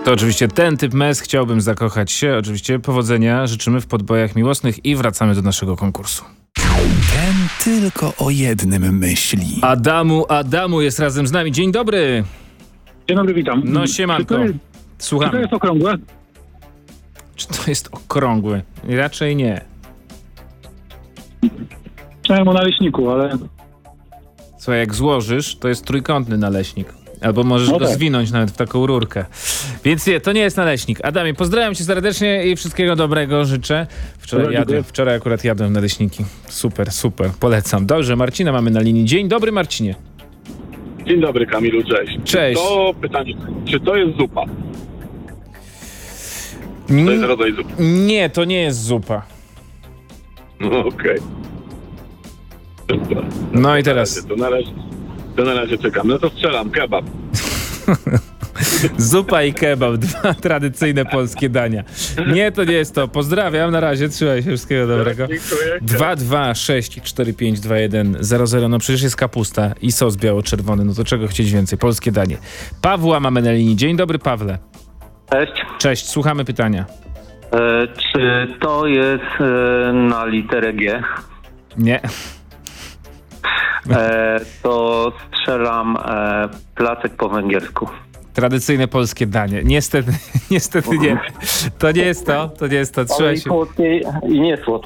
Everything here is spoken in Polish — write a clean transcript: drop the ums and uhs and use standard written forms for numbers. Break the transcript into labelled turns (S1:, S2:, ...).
S1: To oczywiście ten typ mes, chciałbym zakochać się. Oczywiście powodzenia życzymy w podbojach miłosnych i wracamy do naszego konkursu.
S2: Ten tylko o jednym myśli.
S1: Adamu jest razem z nami. Dzień dobry.
S3: Dzień dobry, witam.
S1: No siemanko.
S3: Czy to
S1: Słuchamy.
S3: jest okrągłe?
S1: Czy to jest okrągły? Raczej nie.
S3: Myślałem o naleśniku, ale...
S1: Słuchaj, jak złożysz, to jest trójkątny naleśnik. Albo możesz go
S3: tak.
S1: zwinąć nawet w taką rurkę. Więc nie, to nie jest naleśnik. Adamie, pozdrawiam cię serdecznie i wszystkiego dobrego życzę. Wczoraj akurat jadłem naleśniki. Super, polecam. Dobrze, Marcina mamy na linii. Dzień dobry, Marcinie.
S4: Dzień dobry, Kamilu, cześć.
S1: Cześć.
S4: To pytanie, czy to jest zupa? To jest rodzaj zupy.
S1: Nie, to nie jest zupa.
S4: No okej. Dobra.
S1: No i teraz
S4: To na razie czekam. No to strzelam, kebab.
S1: zupa i kebab, dwa tradycyjne polskie dania. Nie, to nie jest to. Pozdrawiam, na razie, trzymaj się, wszystkiego dobrego.
S4: Dziękuję.
S1: 226452100. No przecież jest kapusta i sos biało-czerwony, no to czego chcieć więcej? Polskie danie. Pawła mamy na linii. Dzień dobry, Pawle.
S5: Cześć.
S1: Cześć, słuchamy pytania.
S5: Czy to jest na literę G?
S1: Nie.
S5: To strzelam placek po węgiersku.
S1: Tradycyjne polskie danie. Niestety nie. To nie jest to. Trzymaj się.
S5: I nie słodkie.